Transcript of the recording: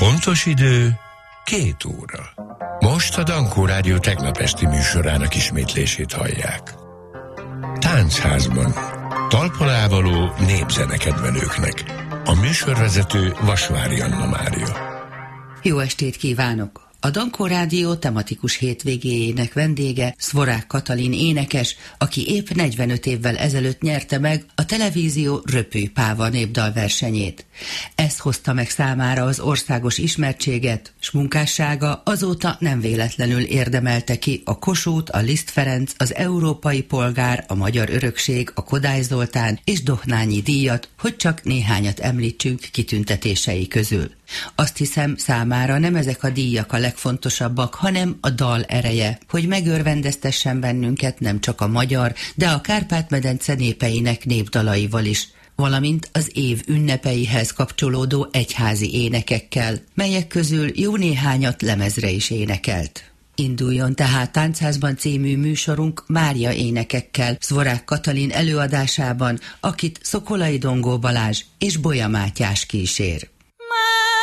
Pontos idő 2 óra. Most a Dankó Rádió tegnap esti műsorának ismétlését hallják. Táncházban. Talpon népzenekedvelőknek. A műsorvezető Vasvári Anna Mária. Jó estét kívánok! A Dankó Rádió tematikus hétvégéjének vendége Szvorák Katalin énekes, aki épp 45 évvel ezelőtt nyerte meg a televízió Röpő Páva népdalversenyét. Ez hozta meg számára az országos ismertséget, s munkássága azóta nem véletlenül érdemelte ki a Kossuth, a Liszt Ferenc, az Európai Polgár, a Magyar Örökség, a Kodály Zoltán és Dohnányi díjat, hogy csak néhányat említsünk kitüntetései közül. Azt hiszem, számára nem ezek a díjak a legfontosabbak, hanem a dal ereje, hogy megörvendeztessen bennünket nem csak a magyar, de a Kárpát-medence népeinek népdalaival is, valamint az év ünnepeihez kapcsolódó egyházi énekekkel, melyek közül jó néhányat lemezre is énekelt. Induljon tehát Táncházban című műsorunk Mária énekekkel, Szvorák Katalin előadásában, akit Szokolai Dongó Balázs és Bolya Mátyás kísér.